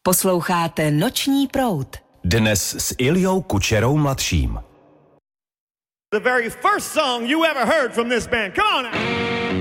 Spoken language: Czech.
Posloucháte Noční proud. Dnes s Iljou Kučerou mladším. The very first song you ever heard from this band. Come on now.